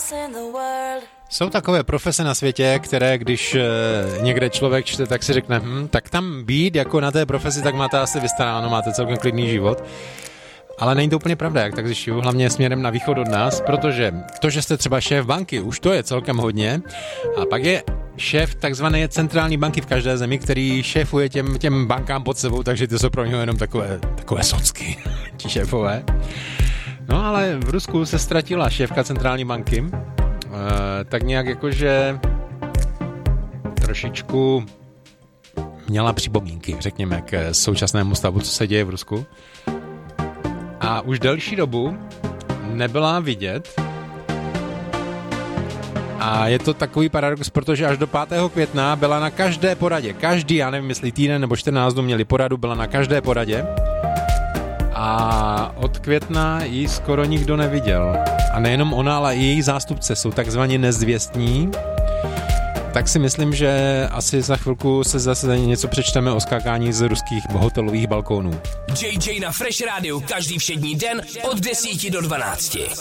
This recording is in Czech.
Jsou takové profese na světě, které když někde člověk čte, tak si řekne, tak tam být jako na té profesi, tak máte asi vystaráno, máte celkem klidný život. Ale není to úplně pravda, jak tak zjišťuju, hlavně směrem na východ od nás, protože to, že jste třeba šéf banky, už to je celkem hodně. A pak je šéf takzvané centrální banky v každé zemi, který šéfuje těm bankám pod sebou, takže ty jsou pro něho jenom takové socky, ti šéfové. No ale v Rusku se ztratila šéfka centrální banky, tak nějak jakože trošičku měla připomínky, řekněme, k současnému stavu, co se děje v Rusku. A už delší dobu nebyla vidět. A je to takový paradox, protože až do 5. května byla na každé poradě. Každý, já nevím, jestli týden nebo 14 dnů měli poradu, byla na každé poradě. A od května ji skoro nikdo neviděl. A nejenom ona, ale i její zástupce jsou takzvaně nezvěstní. Tak si myslím, že asi za chvilku se zase něco přečteme o skákání z ruských hotelových balkónů. JJ na Fresh Radio každý všední den od 10 do 12.